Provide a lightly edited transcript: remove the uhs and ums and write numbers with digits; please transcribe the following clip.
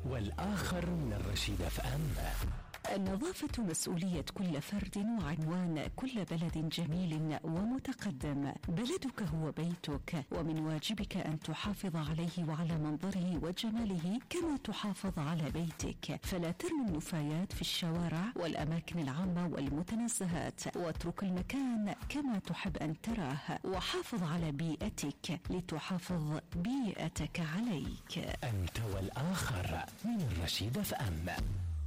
والآخر من الرشيد FM. النظافة مسؤولية كل فرد وعنوان كل بلد جميل ومتقدم. بلدك هو بيتك، ومن واجبك أن تحافظ عليه وعلى منظره وجماله كما تحافظ على بيتك. فلا ترمي النفايات في الشوارع والأماكن العامة والمتنزهات، واترك المكان كما تحب أن تراه، وحافظ على بيئتك لتحافظ بيئتك عليك. أنت والآخر من الرشيد FM.